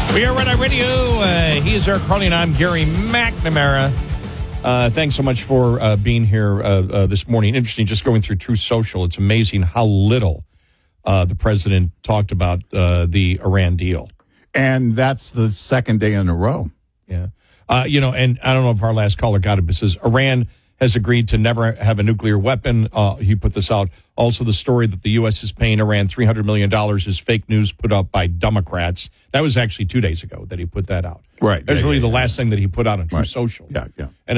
We are Red Eye Radio. He's Eric Harley, and I'm Gary McNamara. Thanks so much for being here this morning. Interesting, just going through Truth Social. It's amazing how little the president talked about the Iran deal. And that's the second day in a row. Yeah. And I don't know if our last caller got it, but it says Iran has agreed to never have a nuclear weapon. He put this out. Also, the story that the U.S. is paying Iran $300 million is fake news put up by Democrats. That was actually 2 days ago that he put that out. Right. That was really the last thing that he put out on Truth Social. Yeah, yeah. And